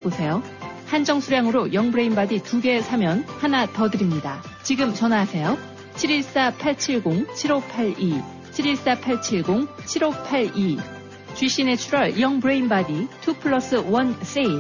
보세요. 한정 수량으로 영브레인바디 2개 사면 하나 더 드립니다. 지금 전화하세요. 714-870-7582 714-870-7582 GC 내추럴 영브레인바디 2+1 세일.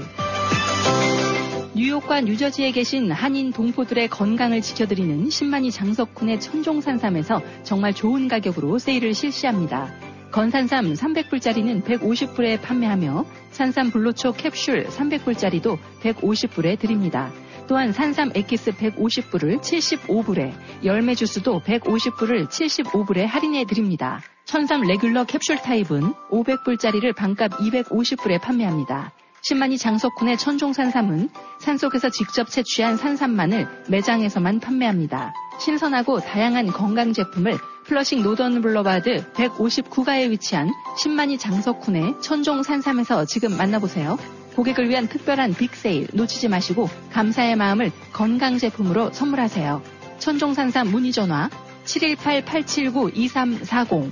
뉴욕과 뉴저지에 계신 한인 동포들의 건강을 지켜드리는 신만이 장석훈의 천종산삼에서 정말 좋은 가격으로 세일을 실시합니다. 건산삼 300불짜리는 150불에 판매하며 산삼 불로초 캡슐 300불짜리도 150불에 드립니다. 또한 산삼 엑기스 150불을 75불에, 열매 주스도 150불을 75불에 할인해 드립니다. 천삼 레귤러 캡슐 타입은 500불짜리를 반값 250불에 판매합니다. 신만이 장석훈의 천종산삼은 산속에서 직접 채취한 산삼만을 매장에서만 판매합니다. 신선하고 다양한 건강 제품을 플러싱 노던 블러바드 159가에 위치한 신만이 장석훈의 천종산삼에서 지금 만나보세요. 고객을 위한 특별한 빅세일 놓치지 마시고 감사의 마음을 건강 제품으로 선물하세요. 천종산삼 문의 전화 718-879-2340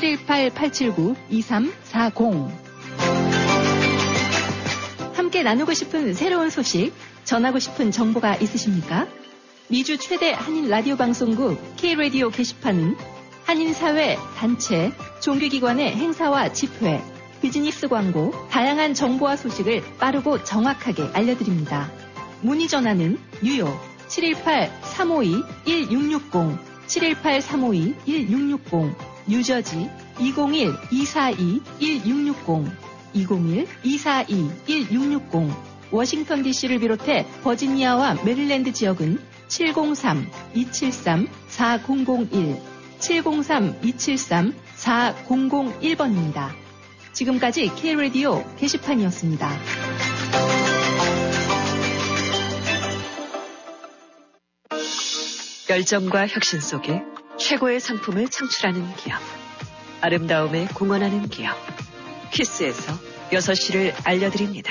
718-879-2340. 함께 나누고 싶은 새로운 소식, 전하고 싶은 정보가 있으십니까? 미주 최대 한인 라디오 방송국 K-라디오 게시판은 한인사회, 단체, 종교기관의 행사와 집회, 비즈니스 광고, 다양한 정보와 소식을 빠르고 정확하게 알려드립니다. 문의 전화는 뉴욕 718-352-1660, 718-352-1660, 뉴저지 201-242-1660, 201-242-1660, 워싱턴 DC를 비롯해 버지니아와 메릴랜드 지역은 703-273-4001, 703-273-4001번입니다. 지금까지 K-라디오 게시판이었습니다. 열정과 혁신 속에 최고의 상품을 창출하는 기업. 아름다움에 공헌하는 기업. 키스에서 6시를 알려드립니다.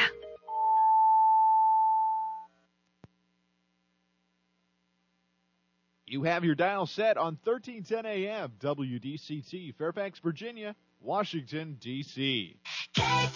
You have your dial set on 1310 AM, WDCT, Fairfax, Virginia, Washington, D.C.